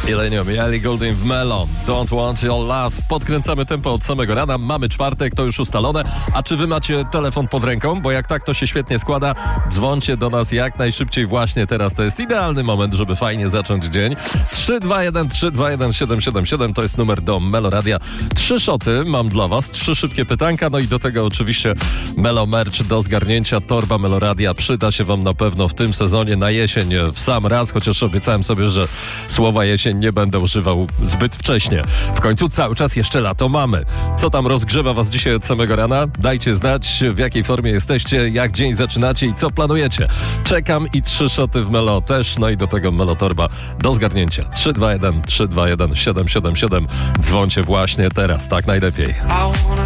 Millennium, Ellie Goulding w Melo. Don't want your love. Podkręcamy tempo od samego rana. Mamy czwartek, to już ustalone. A czy wy macie telefon pod ręką? Bo jak tak, to się świetnie składa. Dzwońcie do nas jak najszybciej właśnie teraz. To jest idealny moment, żeby fajnie zacząć dzień. 321-321-777 to jest numer do Melo Radia. 3 szoty mam dla was, 3 szybkie pytanka. No i do tego oczywiście Melo Merch do zgarnięcia. Torba Melo Radia przyda się wam na pewno w tym sezonie na jesień w sam raz, chociaż obiecałem sobie, że słowa jesień nie będę używał zbyt wcześnie. W końcu cały czas jeszcze lato mamy. Co tam rozgrzewa was dzisiaj od samego rana? Dajcie znać, w jakiej formie jesteście, jak dzień zaczynacie i co planujecie. Czekam i 3 szoty w Melo też, no i do tego Melo Torba do zgarnięcia. 321-321-777. Dzwońcie właśnie teraz, tak najlepiej.